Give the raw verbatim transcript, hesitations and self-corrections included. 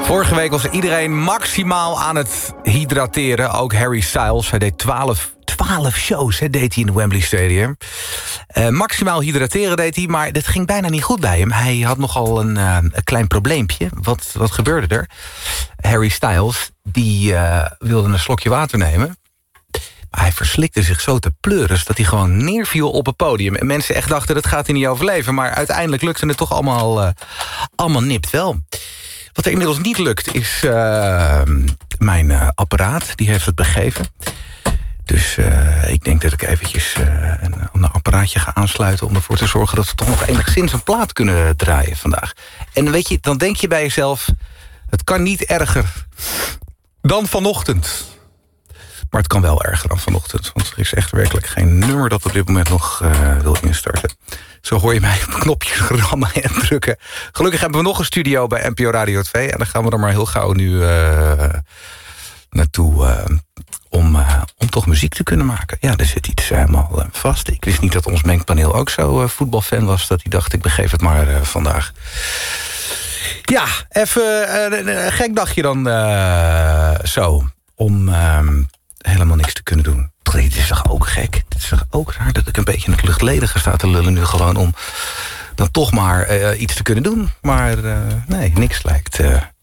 Vorige week was iedereen maximaal aan het hydrateren. Ook Harry Styles. Hij deed twaalf, twaalf shows hè, deed hij in het Wembley Stadium. Uh, maximaal hydrateren deed hij, maar dat ging bijna niet goed bij hem. Hij had nogal een, uh, een klein probleempje. Wat, wat gebeurde er? Harry Styles die uh, wilde een slokje water nemen. Maar hij verslikte zich zo te pleuris dat hij gewoon neerviel op het podium. En mensen echt dachten, dat gaat hij niet overleven. Maar uiteindelijk lukte het toch allemaal, uh, allemaal nipt wel. Wat er inmiddels niet lukt is uh, mijn uh, apparaat. Die heeft het begeven. Dus uh, ik denk dat ik eventjes uh, een, een apparaatje ga aansluiten... om ervoor te zorgen dat we toch nog enigszins een plaat kunnen draaien vandaag. En weet je, dan denk je bij jezelf... het kan niet erger dan vanochtend. Maar het kan wel erger dan vanochtend. Want er is echt werkelijk geen nummer dat op dit moment nog uh, wil instarten. Zo hoor je mij op knopjes rammen en drukken. Gelukkig hebben we nog een studio bij N P O Radio twee. En dan gaan we er maar heel gauw nu uh, naartoe... Uh, Om, uh, om toch muziek te kunnen maken. Ja, er zit iets helemaal uh, vast. Ik wist niet dat ons mengpaneel ook zo uh, voetbalfan was... dat hij dacht, ik begeef het maar uh, vandaag. Ja, even uh, een gek dagje dan uh, zo. Om uh, helemaal niks te kunnen doen. Dit is toch ook gek? Dit is toch ook raar dat ik een beetje in het luchtledige sta te lullen... nu gewoon om dan toch maar uh, iets te kunnen doen. Maar uh, nee, niks lijkt... Uh,